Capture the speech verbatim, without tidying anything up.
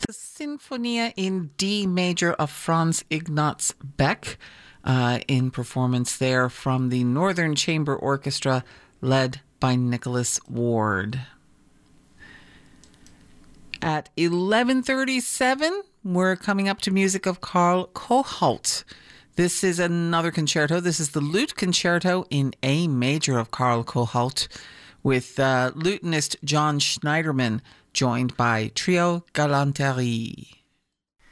Sinfonia in D major of Franz Ignaz Beck, uh, in performance there from the Northern Chamber Orchestra led by Nicholas Ward. At eleven thirty-seven, we're coming up to music of Carl Kohlhaut. This is another concerto. This is the Lute Concerto in A major of Carl Kohlhaut, with uh, lutenist John Schneiderman, joined by Trio Galanterie.